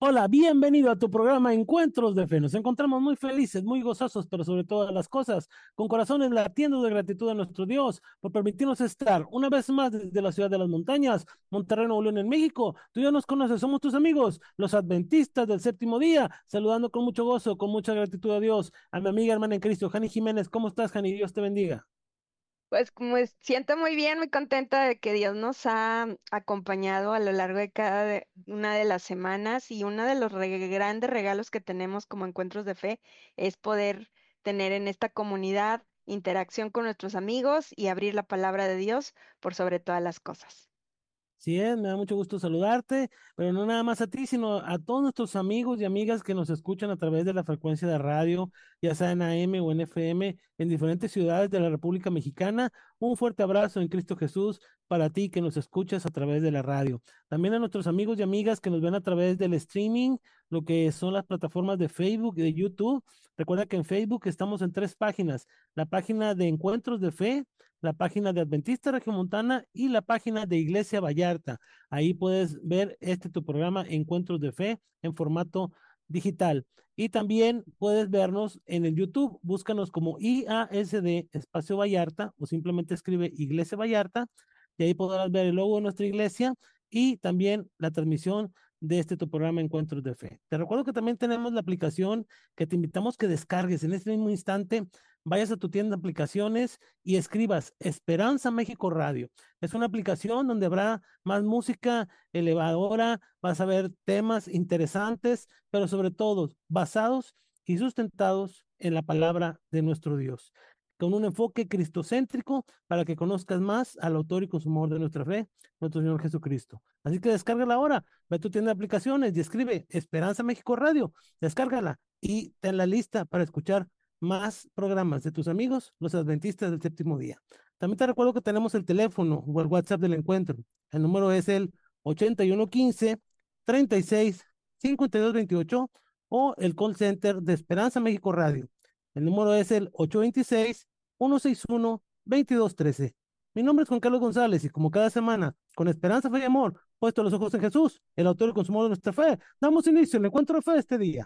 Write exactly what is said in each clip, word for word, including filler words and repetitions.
Hola, bienvenido a tu programa Encuentros de Fe. Nos encontramos muy felices, muy gozosos, pero sobre todas las cosas, con corazones latiendo de gratitud a nuestro Dios por permitirnos estar una vez más desde la ciudad de las montañas, Monterrey, Nuevo León, en México. Tú ya nos conoces, somos tus amigos, los adventistas del séptimo día, saludando con mucho gozo, con mucha gratitud a Dios, a mi amiga hermana en Cristo, Jani Jiménez. ¿Cómo estás, Jani? Dios te bendiga. Pues como es- siento muy bien, muy contenta de que Dios nos ha acompañado a lo largo de cada de- una de las semanas y uno de los re- grandes regalos que tenemos como encuentros de fe es poder tener en esta comunidad interacción con nuestros amigos y abrir la palabra de Dios por sobre todas las cosas. Sí, es, me da mucho gusto saludarte, pero no nada más a ti, sino a todos nuestros amigos y amigas que nos escuchan a través de la frecuencia de radio, ya sea en A M o en F M, en diferentes ciudades de la República Mexicana. Un fuerte abrazo en Cristo Jesús para ti que nos escuchas a través de la radio. También a nuestros amigos y amigas que nos ven a través del streaming, lo que son las plataformas de Facebook y de YouTube. Recuerda que en Facebook estamos en tres páginas: la página de Encuentros de Fe, la página de Adventista Regiomontana y la página de Iglesia Vallarta. Ahí puedes ver este tu programa Encuentros de Fe en formato digital. Y también puedes vernos en el YouTube. Búscanos como I A S D Espacio Vallarta o simplemente escribe Iglesia Vallarta y ahí podrás ver el logo de nuestra iglesia y también la transmisión de este tu programa Encuentros de Fe. Te recuerdo que también tenemos la aplicación que te invitamos que descargues en este mismo instante. Vayas a tu tienda de aplicaciones y escribas Esperanza México Radio. Es una aplicación donde habrá más música elevadora, vas a ver temas interesantes, pero sobre todo basados y sustentados en la palabra de nuestro Dios, con un enfoque cristocéntrico para que conozcas más al autor y consumador de nuestra fe, nuestro Señor Jesucristo. Así que descárgala ahora, ve a tu tienda de aplicaciones y escribe Esperanza México Radio, descárgala y ten la lista para escuchar más programas de tus amigos, los adventistas del séptimo día. También te recuerdo que tenemos el teléfono o el WhatsApp del encuentro. El número es el ochenta y uno quince, treinta y seis, cincuenta y dos veintiocho o el call center de Esperanza México Radio. El número es el ocho dos seis, uno seis uno, dos dos uno tres. Mi nombre es Juan Carlos González y como cada semana, con esperanza, fe y amor, puesto los ojos en Jesús, el autor y consumador de nuestra fe, damos inicio al encuentro de fe este día.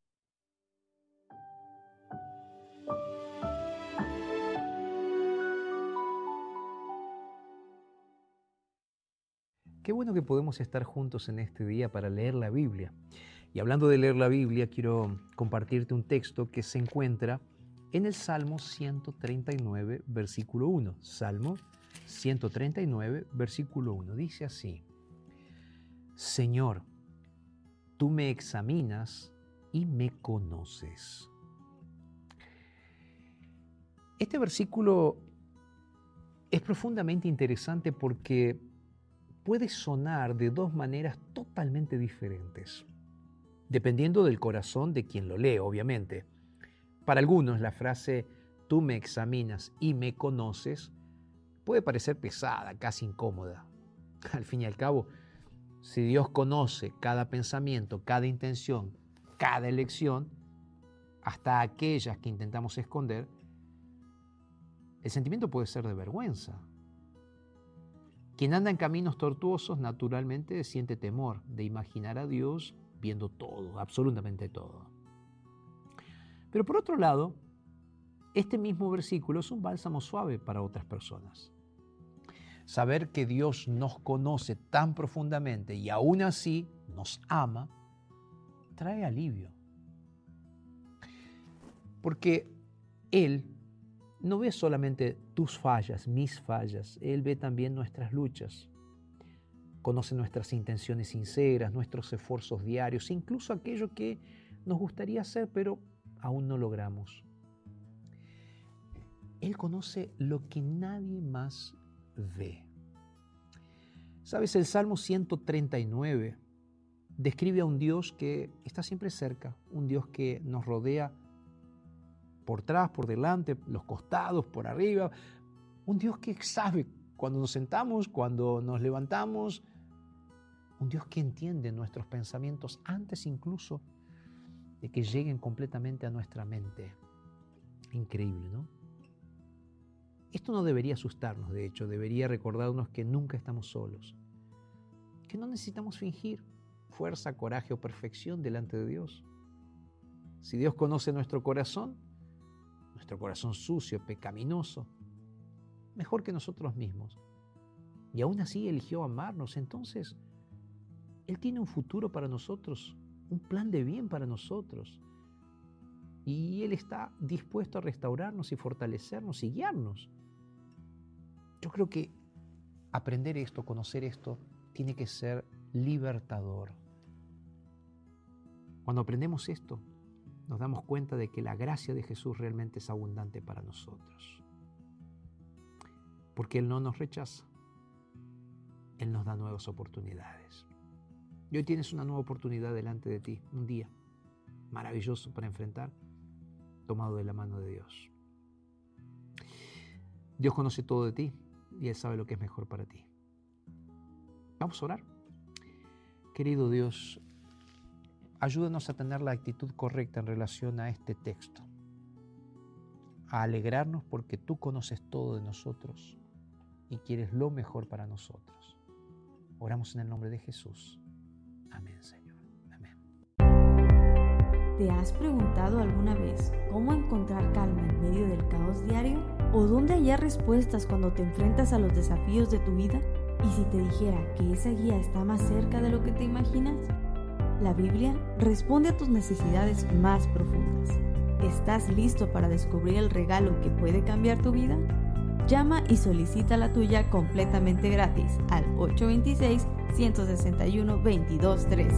Qué bueno que podemos estar juntos en este día para leer la Biblia. Y hablando de leer la Biblia, quiero compartirte un texto que se encuentra en el Salmo ciento treinta y nueve, versículo uno. Salmo ciento treinta y nueve, versículo uno. Dice así: Señor, tú me examinas y me conoces. Este versículo es profundamente interesante porque puede sonar de dos maneras totalmente diferentes, dependiendo del corazón de quien lo lee, obviamente. Para algunos, la frase tú me examinas y me conoces puede parecer pesada, casi incómoda. Al fin y al cabo, si Dios conoce cada pensamiento, cada intención, cada elección, hasta aquellas que intentamos esconder, el sentimiento puede ser de vergüenza. Quien anda en caminos tortuosos naturalmente siente temor de imaginar a Dios viendo todo, absolutamente todo. Pero por otro lado, este mismo versículo es un bálsamo suave para otras personas. Saber que Dios nos conoce tan profundamente y aún así nos ama, trae alivio. Porque Él no ve solamente tus fallas, mis fallas, Él ve también nuestras luchas. Conoce nuestras intenciones sinceras, nuestros esfuerzos diarios, incluso aquello que nos gustaría hacer, pero aún no logramos. Él conoce lo que nadie más ve. ¿Sabes? El Salmo ciento treinta y nueve describe a un Dios que está siempre cerca, un Dios que nos rodea por atrás, por delante, los costados, por arriba, un Dios que sabe cuando nos sentamos, cuando nos levantamos, un Dios que entiende nuestros pensamientos antes incluso de que lleguen completamente a nuestra mente. Increíble, ¿no? Esto no debería asustarnos, de hecho, debería recordarnos que nunca estamos solos, que no necesitamos fingir, fuerza, coraje o perfección delante de Dios. Si Dios conoce nuestro corazón, nuestro corazón sucio, pecaminoso, mejor que nosotros mismos, y aún así eligió amarnos, entonces Él tiene un futuro para nosotros, un plan de bien para nosotros. Y Él está dispuesto a restaurarnos y fortalecernos y guiarnos. Yo creo que aprender esto, conocer esto, tiene que ser libertador. Cuando aprendemos esto, nos damos cuenta de que la gracia de Jesús realmente es abundante para nosotros. Porque Él no nos rechaza. Él nos da nuevas oportunidades. Y hoy tienes una nueva oportunidad delante de ti, un día maravilloso para enfrentar, tomado de la mano de Dios. Dios conoce todo de ti y Él sabe lo que es mejor para ti. Vamos a orar. Querido Dios, ayúdanos a tener la actitud correcta en relación a este texto, a alegrarnos porque tú conoces todo de nosotros y quieres lo mejor para nosotros. Oramos en el nombre de Jesús. Amén, Señor. Amén. ¿Te has preguntado alguna vez cómo encontrar calma en medio del caos diario? ¿O dónde hallar respuestas cuando te enfrentas a los desafíos de tu vida? ¿Y si te dijera que esa guía está más cerca de lo que te imaginas? La Biblia responde a tus necesidades más profundas. ¿Estás listo para descubrir el regalo que puede cambiar tu vida? Llama y solicita la tuya completamente gratis al ocho dos seis, uno seis uno, dos dos uno tres.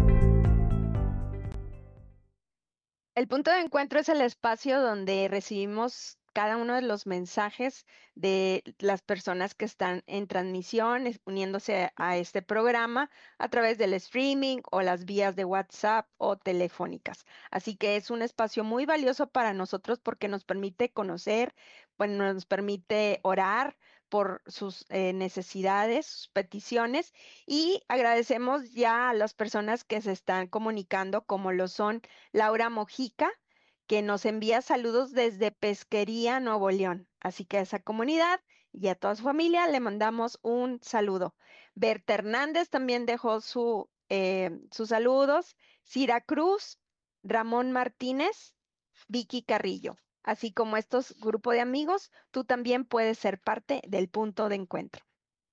El punto de encuentro es el espacio donde recibimos cada uno de los mensajes de las personas que están en transmisión, es- uniéndose a este programa a través del streaming o las vías de WhatsApp o telefónicas. Así que es un espacio muy valioso para nosotros porque nos permite conocer, pues nos permite orar por sus eh, necesidades, sus peticiones, y agradecemos ya a las personas que se están comunicando, como lo son Laura Mojica, que nos envía saludos desde Pesquería, Nuevo León. Así que a esa comunidad y a toda su familia le mandamos un saludo. Berta Hernández también dejó su, eh, sus saludos. Cira Cruz, Ramón Martínez, Vicky Carrillo. Así como estos grupos de amigos, tú también puedes ser parte del punto de encuentro.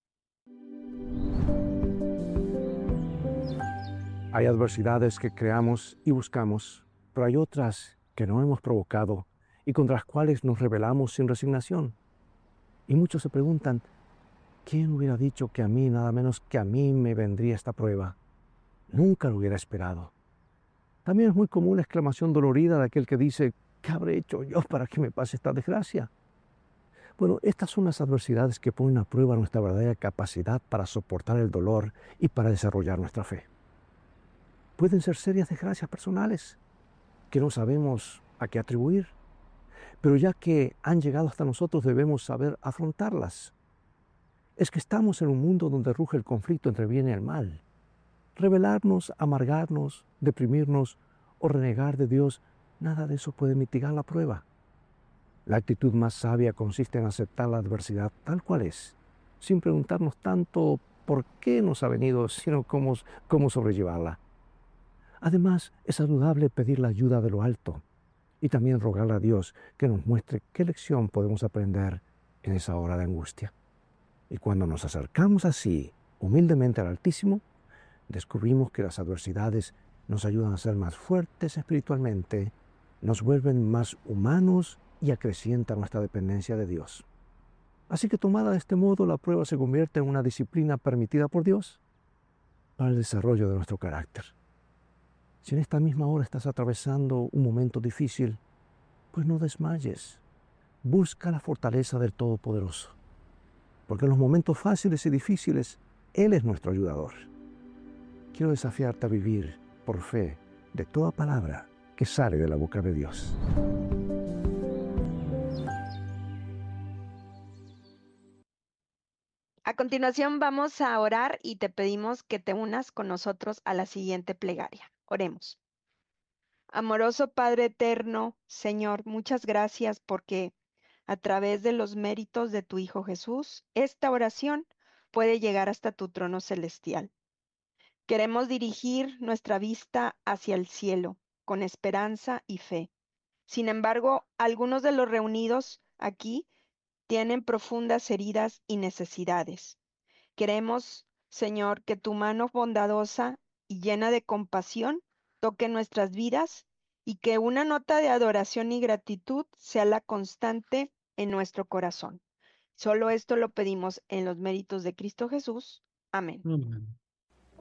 Hay adversidades que creamos y buscamos, pero hay otras que no hemos provocado y contra las cuales nos rebelamos sin resignación. Y muchos se preguntan, ¿quién hubiera dicho que a mí, nada menos que a mí, me vendría esta prueba? Nunca lo hubiera esperado. También es muy común la exclamación dolorida de aquel que dice, ¿qué habré hecho yo para que me pase esta desgracia? Bueno, estas son las adversidades que ponen a prueba nuestra verdadera capacidad para soportar el dolor y para desarrollar nuestra fe. Pueden ser serias desgracias personales que no sabemos a qué atribuir, pero ya que han llegado hasta nosotros debemos saber afrontarlas. Es que estamos en un mundo donde ruge el conflicto entre el bien y el mal. Rebelarnos, amargarnos, deprimirnos o renegar de Dios, nada de eso puede mitigar la prueba. La actitud más sabia consiste en aceptar la adversidad tal cual es, sin preguntarnos tanto por qué nos ha venido, sino cómo, cómo sobrellevarla. Además, es saludable pedir la ayuda de lo alto y también rogarle a Dios que nos muestre qué lección podemos aprender en esa hora de angustia. Y cuando nos acercamos así, humildemente al Altísimo, descubrimos que las adversidades nos ayudan a ser más fuertes espiritualmente, nos vuelven más humanos y acrecientan nuestra dependencia de Dios. Así que tomada de este modo, la prueba se convierte en una disciplina permitida por Dios para el desarrollo de nuestro carácter. Si en esta misma hora estás atravesando un momento difícil, pues no desmayes. Busca la fortaleza del Todopoderoso, porque en los momentos fáciles y difíciles, Él es nuestro ayudador. Quiero desafiarte a vivir por fe de toda palabra que sale de la boca de Dios. A continuación vamos a orar y te pedimos que te unas con nosotros a la siguiente plegaria. Oremos. Amoroso Padre eterno, Señor, muchas gracias porque a través de los méritos de tu Hijo Jesús, esta oración puede llegar hasta tu trono celestial. Queremos dirigir nuestra vista hacia el cielo, con esperanza y fe. Sin embargo, algunos de los reunidos aquí tienen profundas heridas y necesidades. Queremos, Señor, que tu mano bondadosa y llena de compasión toque nuestras vidas y que una nota de adoración y gratitud sea la constante en nuestro corazón. Solo esto lo pedimos en los méritos de Cristo Jesús. Amén. Amén.